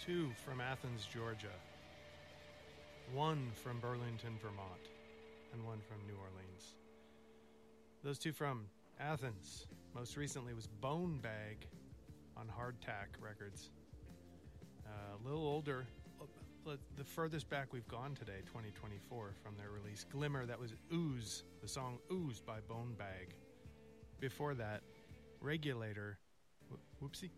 2 from Athens, Georgia, 1 from Burlington, Vermont, and 1 from New Orleans. Those 2 from Athens most recently was Bone Bag on Hardtack Records. A little older, the furthest back we've gone today, 2024, from their release. Glimmer, that was Ooze, the song Ooze by Bone Bag. Before that, Regulator, whoopsie.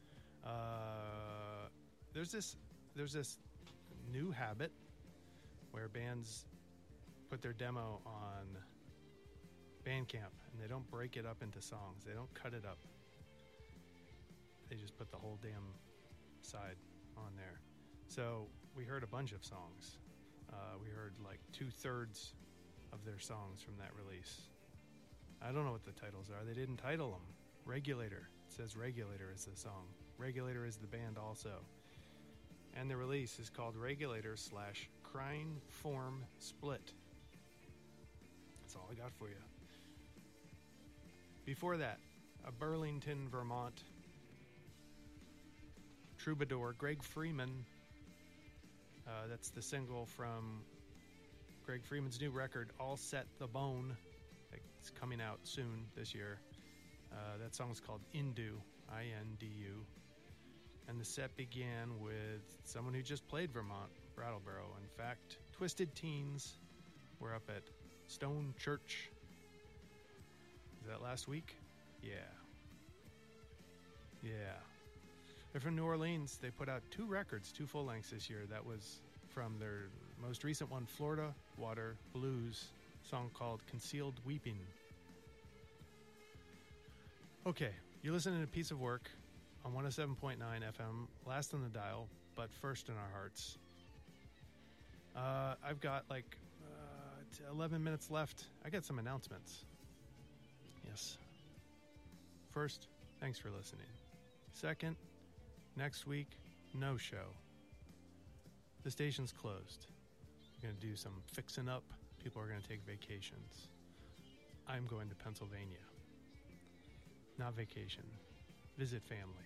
There's this new habit where bands put their demo on Bandcamp and they don't break it up into songs. They don't cut it up. They just put the whole damn side on there. So we heard a bunch of songs. We heard like 2/3 of their songs from that release. I don't know what the titles are. They didn't title them. Regulator. It says Regulator is the song. Regulator is the band also. And the release is called Regulator / Crying Form Split. That's all I got for you. Before that, a Burlington, Vermont troubadour, Greg Freeman. That's the single from Greg Freeman's new record, All Set the Bone. It's coming out soon this year. That song's called Indu, I-N-D-U. And the set began with someone who just played Vermont, Brattleboro. In fact, Twisted Teens were up at Stone Church. Is that last week? Yeah. They're from New Orleans. They put out 2 records, 2 full lengths this year. That was from their most recent one, Florida Water Blues, song called Concealed Weeping. Okay, you're listening to Piece of Work on 107.9 FM, last on the dial, but first in our hearts. I've got like 11 minutes left. I got some announcements. Yes. First, thanks for listening. Second, next week, no show. The station's closed. We're going to do some fixing up. People are going to take vacations. I'm going to Pennsylvania. Not vacation. Visit family.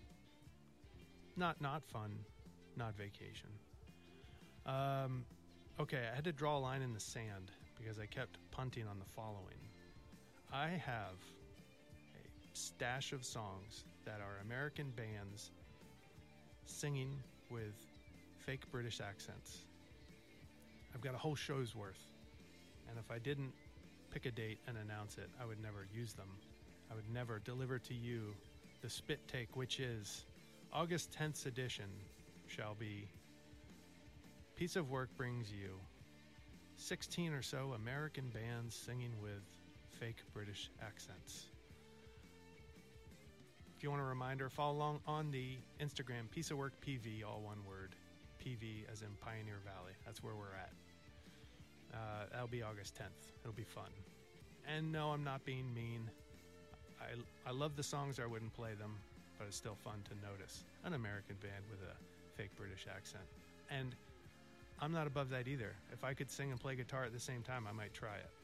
Not fun. Not vacation. Okay, I had to draw a line in the sand because I kept punting on the following. I have a stash of songs that are American bands singing with fake British accents. I've got a whole show's worth. And if I didn't pick a date and announce it, I would never use them. I would never deliver to you the spit take, which is August 10th edition shall be Piece of Work brings you 16 or so American bands singing with fake British accents. If you want a reminder, follow along on the Instagram, Piece of Work PV, all one word. PV as in Pioneer Valley. That's where we're at. That'll be August 10th. It'll be fun. And no, I'm not being mean. I love the songs. I wouldn't play them, but it's still fun to notice an American band with a fake British accent. And I'm not above that either. If I could sing and play guitar at the same time, I might try it.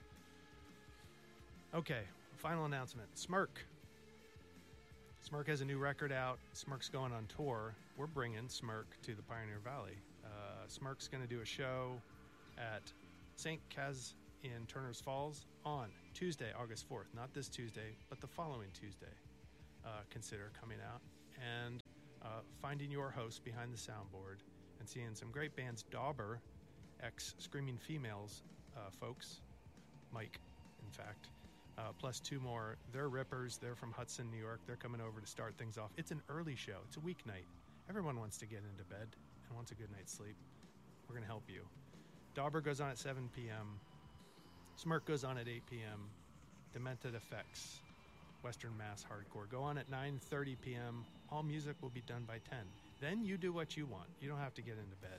Okay, final announcement. Smirk. Smirk has a new record out. Smirk's going on tour. We're bringing Smirk to the Pioneer Valley. Smirk's going to do a show at St. Kaz in Turner's Falls on Tuesday, August 4th. Not this Tuesday, but the following Tuesday. Consider coming out and finding your host behind the soundboard and seeing some great bands. Dauber, ex-Screaming Females folks. Mike, in fact. Plus 2 more. They're rippers. They're from Hudson, New York. They're coming over to start things off. It's an early show. It's a weeknight. Everyone wants to get into bed and wants a good night's sleep. We're going to help you. Dauber goes on at 7 p.m. Smirk goes on at 8 p.m. Demented Effects, Western Mass Hardcore, go on at 9:30 p.m. All music will be done by 10. Then you do what you want. You don't have to get into bed.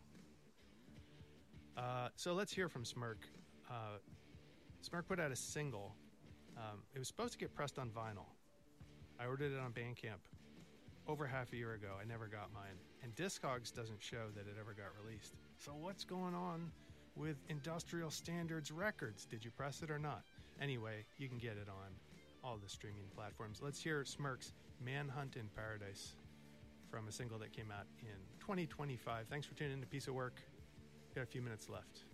So let's hear from Smirk. Smirk put out a single. It was supposed to get pressed on vinyl. I ordered it on Bandcamp over half a year ago. I never got mine. And Discogs doesn't show that it ever got released. So what's going on with Industrial Standards Records? Did you press it or not? Anyway, you can get it on all the streaming platforms. Let's hear Smirk's Manhunt in Paradise from from a single that came out in 2025. Thanks for tuning in to Piece of Work. Got a few minutes left.